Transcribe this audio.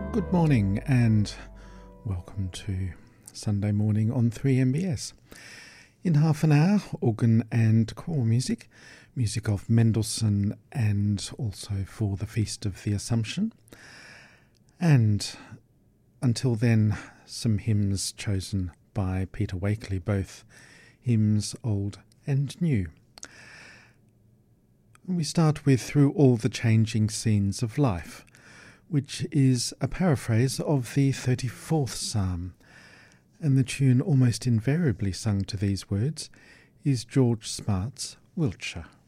Good morning and welcome to Sunday morning on 3MBS. In half an hour, organ and choral music, music of Mendelssohn and also for the Feast of the Assumption. And until then, some hymns chosen by Peter Wakely, both hymns old and new. We start with Through All the Changing Scenes of Life, which is a paraphrase of the 34th Psalm, and the tune almost invariably sung to these words is George Smart's Wiltshire.